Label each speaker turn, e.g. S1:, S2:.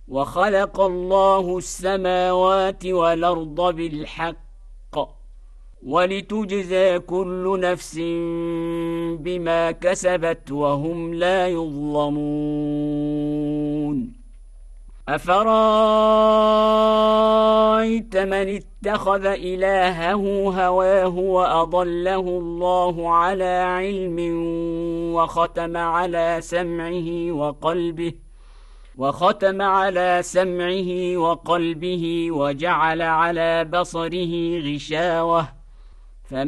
S1: وخلق الله السماوات والأرض بالحق ولتجزى كل نفس بما كسبت وهم لا يظلمون أفرأيت من اتخذ إلهه هواه وأضله الله على علم وختم على سمعه وقلبه وجعل على بصره غشاوة